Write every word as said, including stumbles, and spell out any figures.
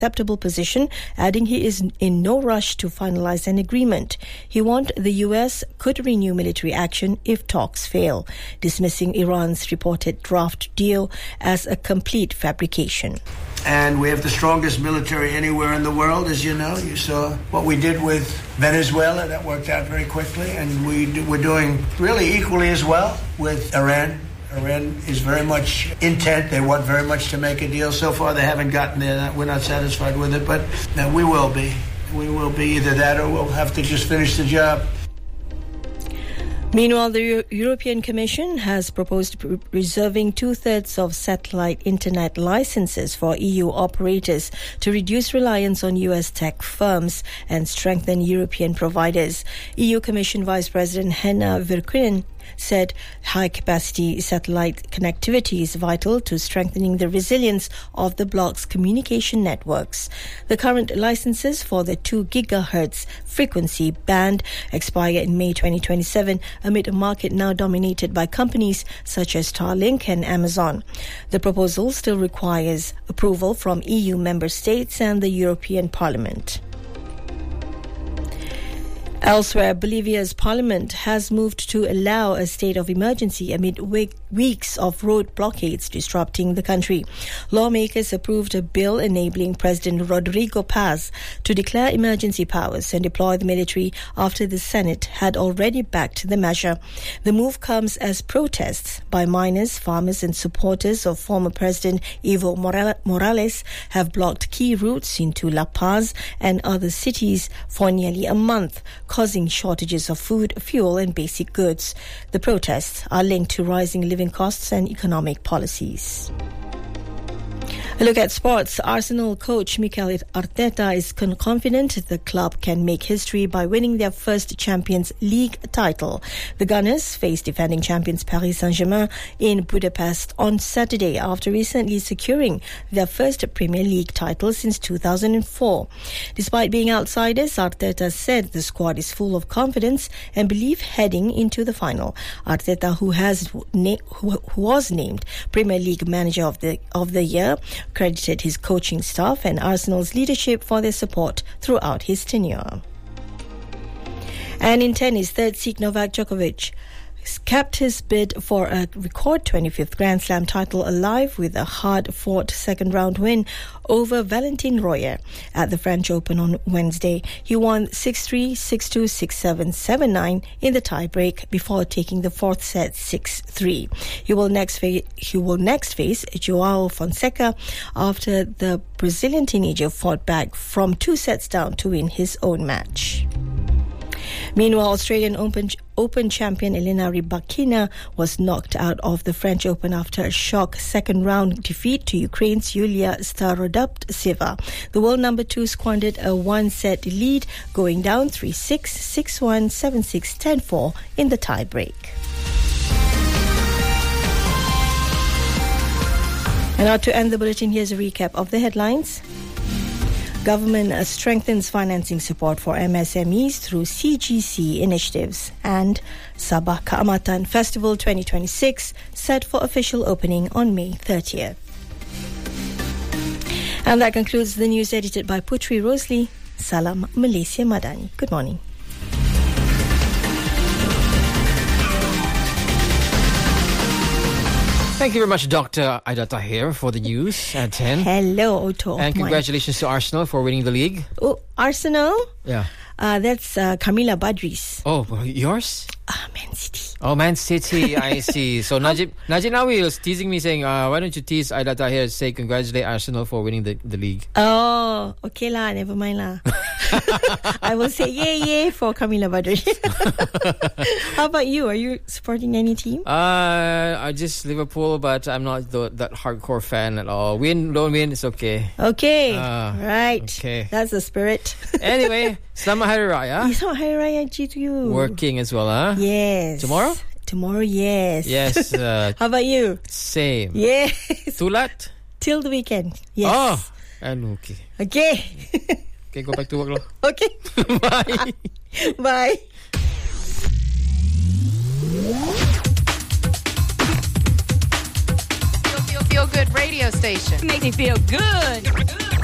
acceptable position, adding he is in no rush to finalize an agreement. He warned the U S could renew military action if talks fail, dismissing Iran's reported draft deal as a complete fabrication. And we have the strongest military anywhere in the world, as you know. You saw what we did with Venezuela. That worked out very quickly. And we do, we're doing really equally as well with Iran. Iran is very much intent. They want very much to make a deal. So far, they haven't gotten there. We're not satisfied with it, but no, we will be. We will be either that or we'll have to just finish the job. Meanwhile, the Euro- European Commission has proposed re- reserving two-thirds of satellite internet licenses for E U operators to reduce reliance on U S tech firms and strengthen European providers. E U Commission Vice President Henna Virkkunen said high-capacity satellite connectivity is vital to strengthening the resilience of the bloc's communication networks. The current licenses for the two gigahertz frequency band expire in May twenty twenty-seven amid a market now dominated by companies such as Starlink and Amazon. The proposal still requires approval from E U member states and the European Parliament. Elsewhere, Bolivia's parliament has moved to allow a state of emergency amid week- weeks of road blockades disrupting the country. Lawmakers approved a bill enabling President Rodrigo Paz to declare emergency powers and deploy the military after the Senate had already backed the measure. The move comes as protests by miners, farmers and supporters of former President Evo Morales have blocked key routes into La Paz and other cities for nearly a month, causing shortages of food, fuel and basic goods. The protests are linked to rising living costs and economic policies. A look at sports. Arsenal coach Mikel Arteta is con- confident the club can make history by winning their first Champions League title. The Gunners face defending champions Paris Saint-Germain in Budapest on Saturday after recently securing their first Premier League title since two thousand four. Despite being outsiders, Arteta said the squad is full of confidence and belief heading into the final. Arteta, who has na- who, who was named Premier League Manager of the of the Year, credited his coaching staff and Arsenal's leadership for their support throughout his tenure. And in tennis, third seed Novak Djokovic kept his bid for a record twenty-fifth Grand Slam title alive with a hard-fought second-round win over Valentin Royer at the French Open on Wednesday. He won six three, six two, six seven, seven nine in the tie-break before taking the fourth set six three. He will next face he will next face Joao Fonseca after the Brazilian teenager fought back from two sets down to win his own match. Meanwhile, Australian Open, Open champion Elena Rybakina was knocked out of the French Open after a shock second-round defeat to Ukraine's Yulia Starodubtseva. The world number two squandered a one-set lead, going down three six, six one, seven six, ten four in the tie-break. And now to end the bulletin, here's a recap of the headlines. Government strengthens financing support for M S M Es through C G C initiatives. And Sabah Keamatan Festival twenty twenty-six set for official opening on May thirtieth. And that concludes the news edited by Putri Rosli. Salam Malaysia Madani. Good morning. Thank you very much, Doctor Aida Tahir, for the news at ten. Hello, Otto. And congratulations to Arsenal for winning the league. Oh, Arsenal? Yeah. Uh, that's uh, Camila Badris. Oh, yours? Ah, Man City. Oh, Man City, I see. So Najib Najib Nawi was teasing me saying, uh, why don't you tease Aida Tahir and say congratulate Arsenal for winning the, the league? Oh, okay lah, never mind lah. I will say yay yay for Camila Badris. How about you? Are you supporting any team? Uh, I just Liverpool, but I'm not the, that hardcore fan at all. Win, don't win, it's okay. Okay, uh, right. Okay. That's the spirit. Anyway, Selamat Hari Raya. Selamat Hari Raya to you. Working as well, huh? Yes. Tomorrow? Tomorrow, yes. Yes. Uh, How about you? Same. Yes. Tulat? Till the weekend. Yes. Oh, and okay. Okay. Okay, go back to work, lo. Okay. Bye. Bye. Feel, feel, feel good radio station. Makes me feel good.